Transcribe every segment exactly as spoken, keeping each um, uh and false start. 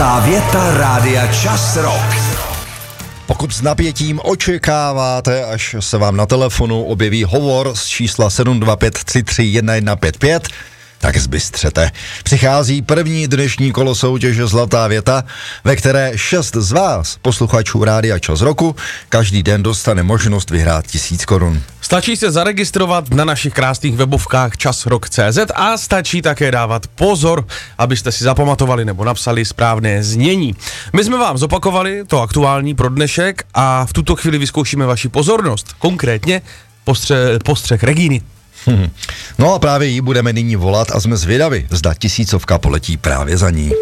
Zlatá věta Rádia Čas Rock. Pokud s napětím očekáváte, až se vám na telefonu objeví hovor z čísla sedm dva pět tři tři jedna jedna pět pět, tak zbystřete. Přichází první dnešní kolo soutěže Zlatá věta, ve které šest z vás, posluchačů Rádia Čas Roku, každý den dostane možnost vyhrát tisíc korun. Stačí se zaregistrovat na našich krásných webovkách časrock tečka cé zet a stačí také dávat pozor, abyste si zapamatovali nebo napsali správné znění. My jsme vám zopakovali to aktuální pro dnešek a v tuto chvíli vyzkoušíme vaši pozornost, konkrétně postře- postřeh Regíny. Hmm. No a právě jí budeme nyní volat a jsme zvědavi, zda tisícovka poletí právě za ní.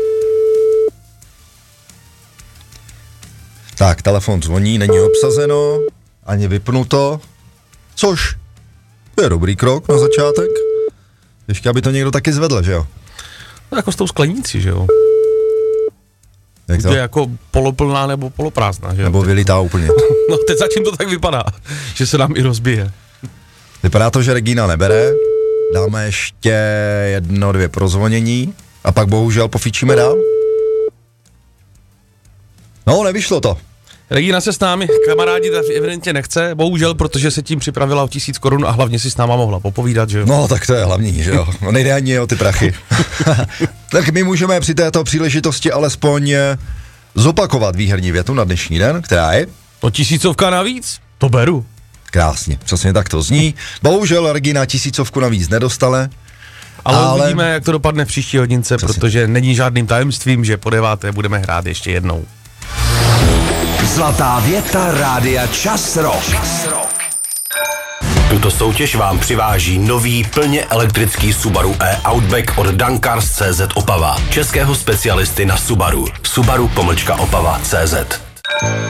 Tak, telefon zvoní, není obsazeno, ani vypnuto, což je dobrý krok na začátek. Ještě, aby to někdo taky zvedl, že jo? No jako s tou sklenicí, že jo? Jak to? Je jako poloplná nebo poloprázdná, že jo? Nebo vylítá úplně. No teď zatím to tak vypadá, že se nám i rozbije. Vypadá to, že Regína nebere, dáme ještě jedno, dvě prozvonění a pak bohužel pofičíme dál. No, nevyšlo to. Regína se s námi kamarádi evidentně nechce, bohužel, protože se tím připravila o tisíc korun a hlavně si s náma mohla popovídat, že jo? No, tak to je hlavní, že jo? No, nejde ani o ty prachy. Tak my můžeme při této příležitosti alespoň zopakovat výherní větu na dnešní den, která je? O tisícovka navíc? To beru. Krásně, přesně tak to zní. Bohužel Regína tisícovku navíc nedostane. Ale, ale uvidíme, jak to dopadne v příští hodince, přesně. Protože není žádným tajemstvím, že po deváté budeme hrát ještě jednou. Zlatá věta Rádia Čas Rock. Tuto soutěž vám přiváží nový plně elektrický Subaru e-Outback od Dankars tečka cé zet Opava. Českého specialisty na Subaru. Subaru pomlčka Opava tečka cé zet.